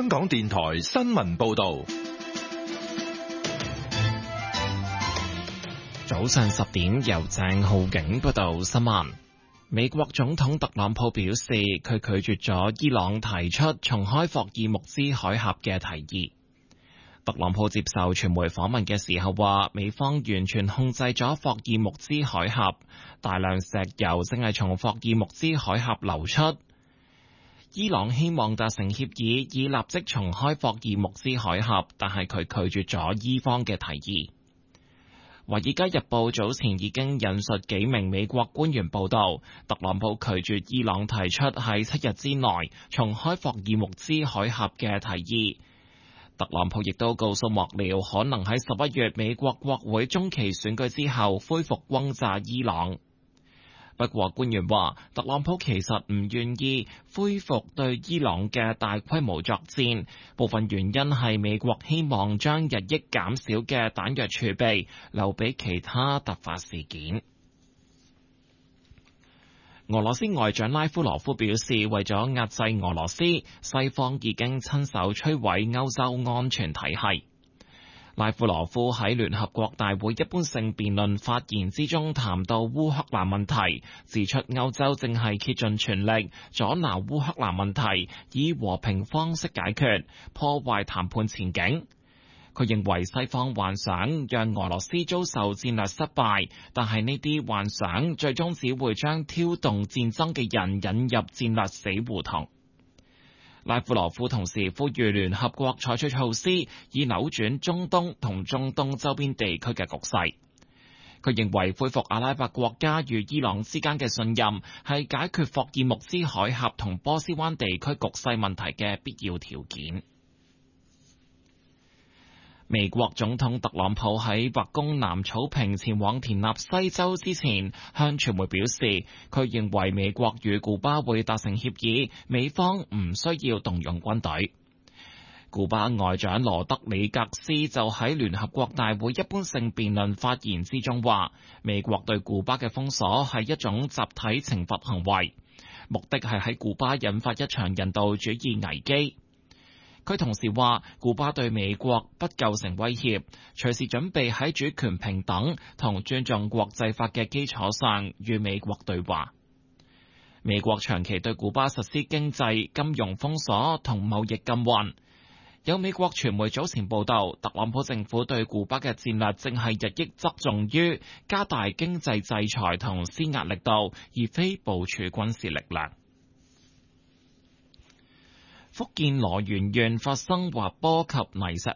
港電台新聞報道。 早上10點，由鄭浩景報道新聞。美國總統特朗普表示，佢拒絕咗伊朗提出重開霍爾木茲海峽嘅提議。特朗普接受傳媒訪問嘅時候話，美方完全控制咗霍爾木茲海峽，大量石油正係從霍爾木茲海峽流出。伊朗希望達成協議，以立即重開霍爾木茲海峽，但係佢拒絕咗伊方嘅提議。《華爾街日報》早前已經引述幾名美國官員報道，特朗普拒絕伊朗提出喺7日之內重開霍爾木茲海峽嘅提議。特朗普亦都告訴幕僚，可能喺11月美國國會中期選舉之後恢復轟炸伊朗。不過官員話，特朗普其實唔願意恢復對伊朗嘅大規模作戰，部分原因係美國希望將日益減少嘅彈藥儲備留俾其他突發事件。俄羅斯外長拉夫羅夫表示，為咗壓制俄羅斯，西方已經親手摧毀歐洲安全體系。拉夫羅夫喺聯合國大會一般性辯論發言之中談到烏克蘭問題，指出歐洲正係竭盡全力阻撓烏克蘭問題，以和平方式解決，破壞談判前景。佢認為西方幻想讓俄羅斯遭受戰略失敗，但係呢啲幻想最終只會將挑動戰爭嘅人引入戰略死胡同。拉夫羅夫同時呼籲聯合國採取措施，以扭轉中東同中東周邊地區嘅局勢。佢認為恢復阿拉伯國家與伊朗之間嘅信任，係解決霍爾木茲海峽同波斯灣地區局勢問題嘅必要條件。美國總統特朗普喺白宮南草坪前往田納西州之前，向傳媒表示，佢認為美國與古巴會達成協議，美方唔需要動用軍隊。古巴外長羅德里格斯就喺聯合國大會一般性辯論發言之中話，美國對古巴嘅封鎖係一種集體懲罰行為，目的係喺古巴引發一場人道主義危機。佢同時話，古巴對美國不構成威脅，隨時準備喺主權平等同尊重國際法嘅基礎上與美國對話。美國長期對古巴實施經濟、金融封鎖同貿易禁運。有美國傳媒早前報道，特朗普政府對古巴嘅戰略正係日益側重於加大經濟制裁同施壓力度，而非部署軍事力量。福建羅源縣發生滑坡及泥石